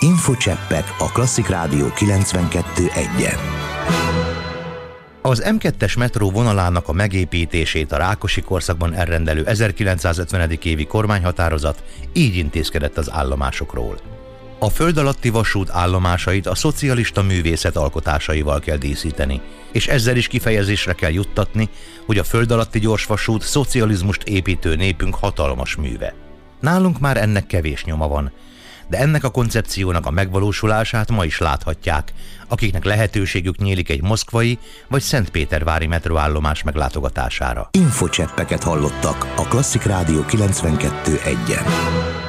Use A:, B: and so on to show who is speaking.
A: Infocseppek a Klasszik Rádió 92.1-en.
B: Az M2-es metró vonalának a megépítését a Rákosi korszakban elrendelő 1950. évi kormányhatározat így intézkedett az állomásokról. A föld alatti vasút állomásait a szocialista művészet alkotásaival kell díszíteni, és ezzel is kifejezésre kell juttatni, hogy a föld alatti gyorsvasút szocializmust építő népünk hatalmas műve. Nálunk már ennek kevés nyoma van, de ennek a koncepciónak a megvalósulását ma is láthatják, akiknek lehetőségük nyílik egy moszkvai vagy szentpétervári metróállomás meglátogatására.
A: Infocseppeket hallottak a Klasszik Rádió 92.1-en.